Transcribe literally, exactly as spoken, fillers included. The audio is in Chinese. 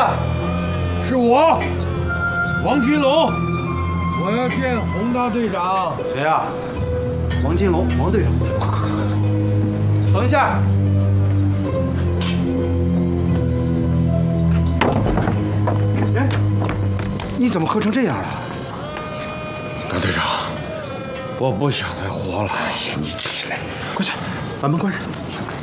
呀？ 是我，王金龙，我要见洪大队长。 谁呀？王金龙，王队长，快快快快快，等一下。哎，你怎么喝成这样了？ 大队长，我不想再活了。 哎呀，你起来，快去，把门关上。